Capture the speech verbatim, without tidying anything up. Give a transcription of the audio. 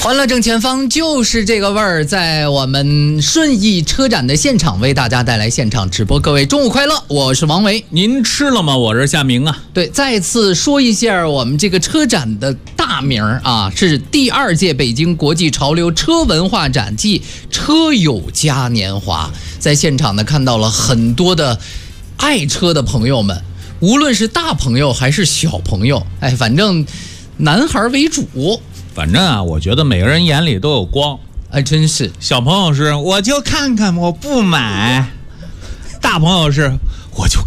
欢乐正前方就是这个味儿，在我们顺义车展的现场为大家带来现场直播。各位中午快乐，我是王维。 您吃了吗？我是夏明啊。 对，再次说一下我们这个车展的大名啊，是第二届北京国际潮流车文化展暨车友嘉年华。在现场呢，看到了很多的爱车的朋友们，无论是大朋友还是小朋友，哎，反正男孩为主。 反正啊，我觉得每个人眼里都有光， 哎，真是。 小朋友是我就看看，我不买；大朋友是我就